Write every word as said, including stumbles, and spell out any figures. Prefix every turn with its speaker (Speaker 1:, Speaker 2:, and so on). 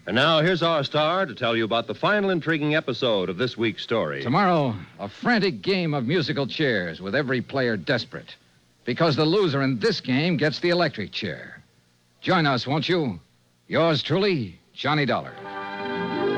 Speaker 1: And now, here's our star to tell you about the final intriguing episode of this week's story.
Speaker 2: Tomorrow, a frantic game of musical chairs with every player desperate. Because the loser in this game gets the electric chair. Join us, won't you? Yours truly, Johnny Dollar.